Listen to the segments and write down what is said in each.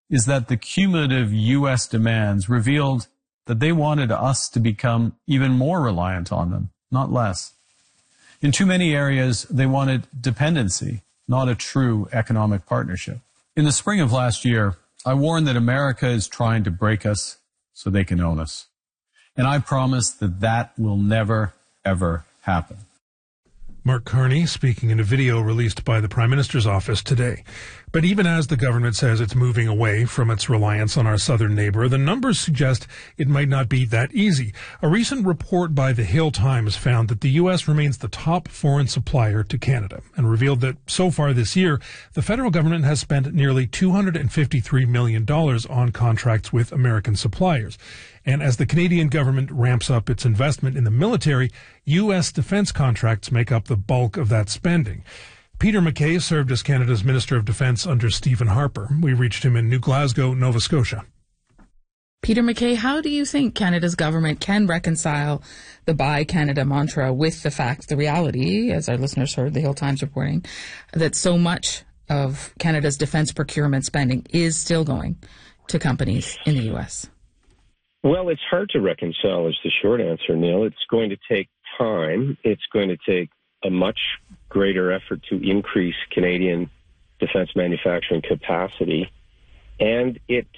is that the cumulative U.S. demands revealed that they wanted us to become even more reliant on them, not less. In too many areas, they wanted dependency, not a true economic partnership. In the spring of last year, I warned that America is trying to break us so they can own us. And I promise that that will never, ever happen. Mark Carney speaking in a video released by the Prime Minister's office today. But even as the government says it's moving away from its reliance on our southern neighbor, the numbers suggest it might not be that easy. A recent report by the Hill Times found that the U.S. remains the top foreign supplier to Canada and revealed that so far this year, the federal government has spent nearly $253 million on contracts with American suppliers. And as the Canadian government ramps up its investment in the military, U.S. defense contracts make up the bulk of that spending. Peter MacKay served as Canada's Minister of Defense under Stephen Harper. We reached him in New Glasgow, Nova Scotia. Peter MacKay, how do you think Canada's government can reconcile the Buy Canada mantra with the fact, the reality, as our listeners heard the Hill Times reporting, that so much of Canada's defense procurement spending is still going to companies in the U.S.? Well, it's hard to reconcile is the short answer, Neil. It's going to take time. It's going to take a much greater effort to increase Canadian defense manufacturing capacity. And it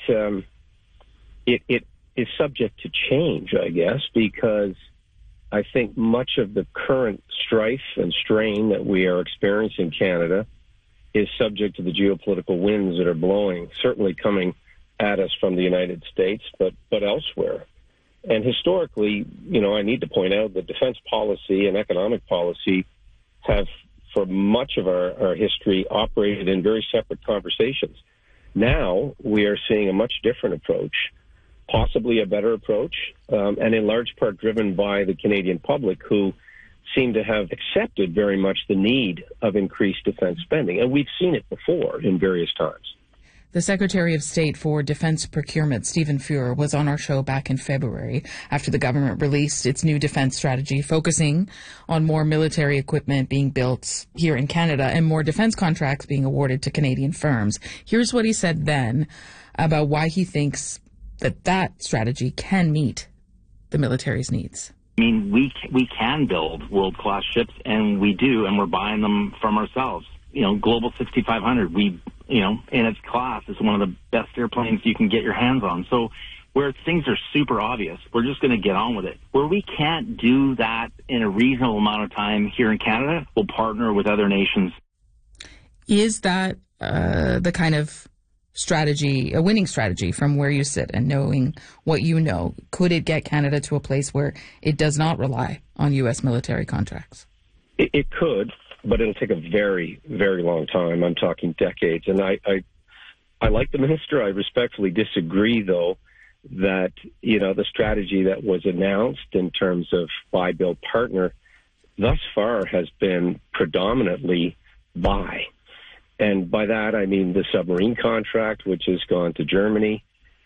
is subject to change, I guess, because I think much of the current strife and strain that we are experiencing in Canada is subject to the geopolitical winds that are blowing, certainly coming at us from the United States, but elsewhere. And historically, I need to point out that defense policy and economic policy have, for much of our history, operated in very separate conversations. Now we are seeing a much different approach, possibly a better approach, and in large part driven by the Canadian public, who seem to have accepted very much the need of increased defense spending. And we've seen it before in various times. The Secretary of State for Defense Procurement, Stephen Fuhr, was on our show back in February after the government released its new defense strategy, focusing on more military equipment being built here in Canada and more defense contracts being awarded to Canadian firms. Here's what he said then about why he thinks that strategy can meet the military's needs. I mean, we can build world-class ships, and we do, and we're buying them from ourselves. Global 6500, in its class, is one of the best airplanes you can get your hands on. So where things are super obvious, we're just going to get on with it. Where we can't do that in a reasonable amount of time here in Canada, we'll partner with other nations. Is that the kind of strategy, a winning strategy from where you sit and knowing what you know? Could it get Canada to a place where it does not rely on U.S. military contracts? It could, but it'll take a very, very long time. I'm talking decades. And I like the minister. I respectfully disagree, though, that, the strategy that was announced in terms of buy, build, partner thus far has been predominantly buy. And by that, I mean the submarine contract, which has gone to Germany,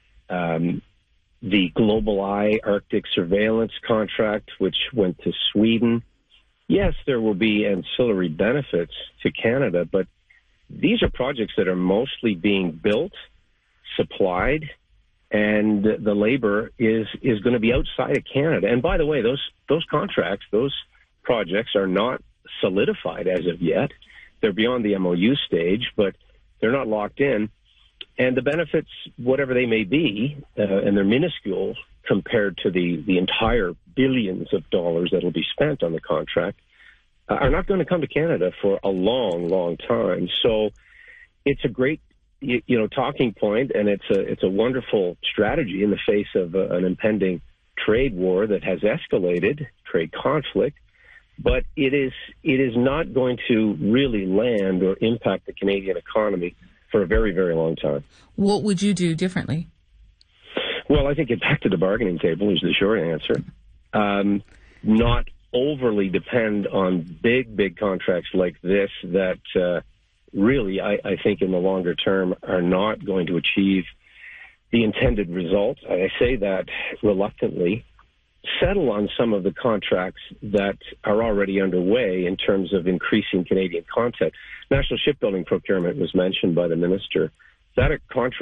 the Global Eye Arctic surveillance contract, which went to Sweden. Yes, there will be ancillary benefits to Canada, but these are projects that are mostly being built, supplied, and the labor is going to be outside of Canada. And by the way, those contracts, those projects are not solidified as of yet. They're beyond the MOU stage, but they're not locked in. And the benefits, whatever they may be, and they're minuscule compared to the entire billions of dollars that will be spent on the contract, are not going to come to Canada for a long, long time. So it's a great, talking point, and it's a wonderful strategy in the face of an impending trade war that has escalated, trade conflict. But it is not going to really land or impact the Canadian economy for a very, very long time. What would you do differently? Well, I think get back to the bargaining table is the short answer. Not overly depend on big contracts like this that really, I think in the longer term, are not going to achieve the intended results. I say that reluctantly. Settle on some of the contracts that are already underway in terms of increasing Canadian content. National shipbuilding procurement was mentioned by the minister. That a contract